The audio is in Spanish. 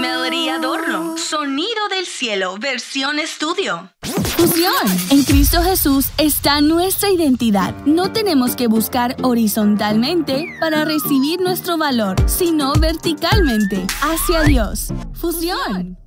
Melody Adorno, Sonido del Cielo, versión estudio. Fusión. En Cristo Jesús está nuestra identidad. No tenemos que buscar horizontalmente para recibir nuestro valor, sino verticalmente, hacia Dios. Fusión.